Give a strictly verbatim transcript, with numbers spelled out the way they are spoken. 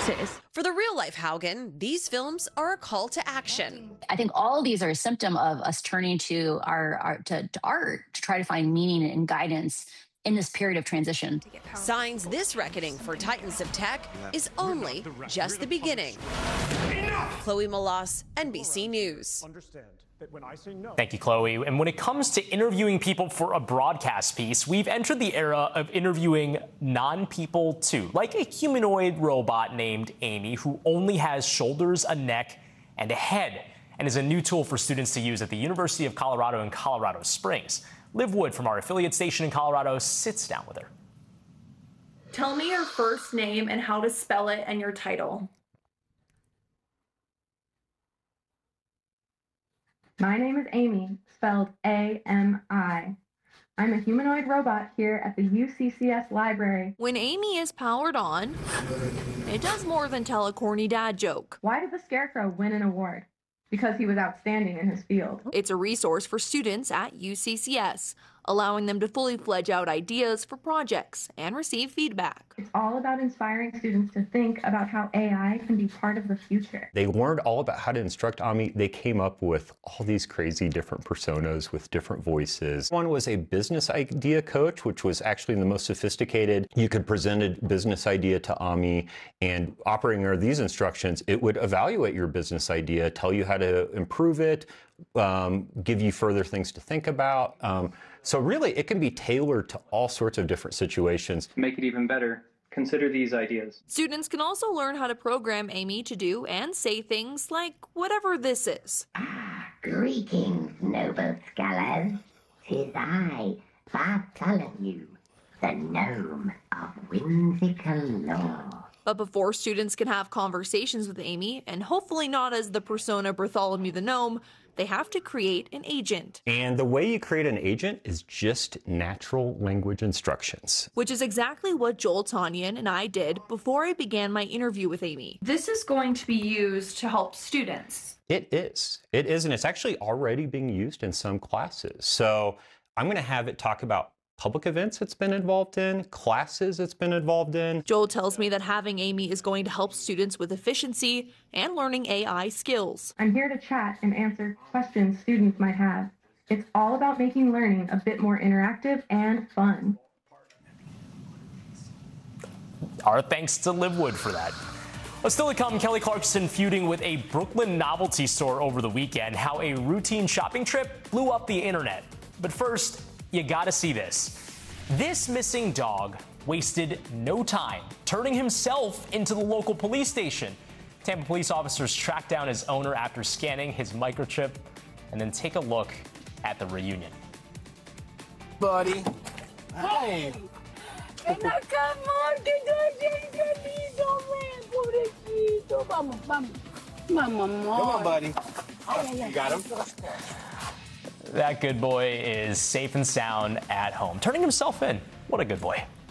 resources. For the real-life Haugen, these films are a call to action. I think all of these are a symptom of us turning to our, our to, to art to try to find meaning and guidance in this period of transition. Signs this reckoning for titans of tech is only just the beginning. Chloe Malas, N B C News. Thank you, Chloe. And when it comes to interviewing people for a broadcast piece, we've entered the era of interviewing non-people too, like a humanoid robot named Amy, who only has shoulders, a neck, and a head, and is a new tool for students to use at the University of Colorado in Colorado Springs. Liv Wood from our affiliate station in Colorado sits down with her. Tell me your first name and how to spell it and your title. My name is Amy, spelled A M I. I'm a humanoid robot here at the U C C S library. When Amy is powered on, it does more than tell a corny dad joke. Why did the Scarecrow win an award? Because he was outstanding in his field. It's a resource for students at U C C S, allowing them to fully fledge out ideas for projects and receive feedback. It's all about inspiring students to think about how A I can be part of the future. They learned all about how to instruct Ami. They came up with all these crazy different personas with different voices. One was a business idea coach, which was actually the most sophisticated. You could present a business idea to Ami, and operating under these instructions, it would evaluate your business idea, tell you how to improve it, um, give you further things to think about. Um, So really, it can be tailored to all sorts of different situations. To make it even better, consider these ideas. Students can also learn how to program Amy to do and say things like whatever this is. Ah, greetings, noble scholars. 'Tis I, Bartholomew, the gnome of whimsical lore. But before students can have conversations with Amy, and hopefully not as the persona Bartholomew the Gnome, they have to create an agent. And the way you create an agent is just natural language instructions. Which is exactly what Joel Tanyan and I did before I began my interview with Amy. This is going to be used to help students. It is. It is, and it's actually already being used in some classes. So I'm going to have it talk about public events it's been involved in, classes it's been involved in. Joel tells me that having Amy is going to help students with efficiency and learning A I skills. I'm here to chat and answer questions students might have. It's all about making learning a bit more interactive and fun. Our thanks to Liv Wood for that. Well, still to come, Kelly Clarkson feuding with a Brooklyn novelty store over the weekend, how a routine shopping trip blew up the internet. But first, you gotta see this. This missing dog wasted no time, turning himself into the local police station. Tampa police officers tracked down his owner after scanning his microchip, and then take a look at the reunion. Buddy. Hey. Come on, buddy. You got him? That good boy is safe and sound at home, turning himself in. What a good boy.